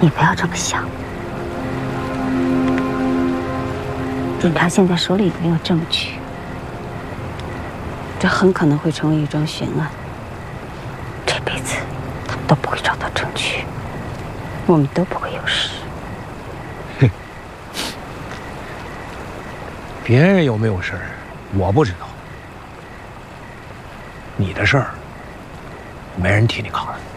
你不要这么想。警察现在手里没有证据，这很可能会成为一桩悬案。这辈子他们都不会找到证据，我们都不会有事。 哼，别人有没有事儿，我不知道。你的事儿，没人替你扛了。